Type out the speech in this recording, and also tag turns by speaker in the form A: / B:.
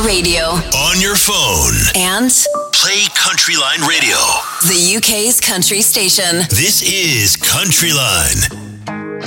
A: radio,
B: on your phone,
A: and
B: play Countryline Radio,
A: the UK's country station.
B: This is Countryline.